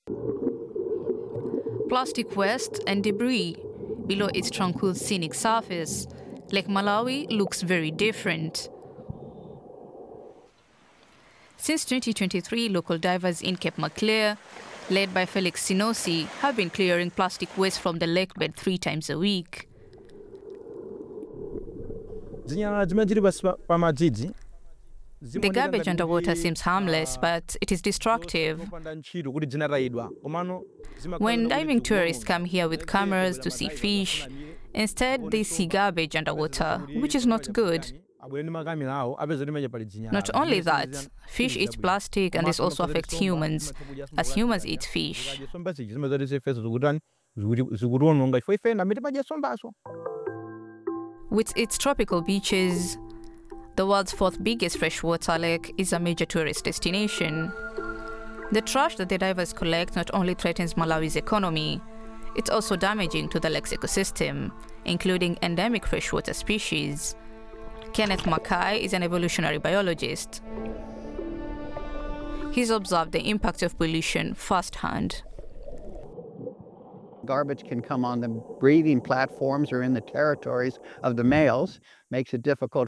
Plastic waste and debris below its tranquil scenic surface, Lake Malawi looks very different. Since 2023, local divers in Cape Maclear, led by Felix Sinosi, have been clearing plastic waste from the lake bed 3 times a week. The garbage underwater seems harmless, but it is destructive. When diving tourists come here with cameras to see fish, instead they see garbage underwater, which is not good. Not only that, fish eat plastic and this also affects humans, as humans eat fish. With its tropical beaches, the world's 4th biggest freshwater lake is a major tourist destination. The trash that the divers collect not only threatens Malawi's economy, it's also damaging to the lake's ecosystem, including endemic freshwater species. Kenneth Mackay is an evolutionary biologist. He's observed the impact of pollution firsthand. Garbage can come on the breeding platforms or in the territories of the males, makes it difficult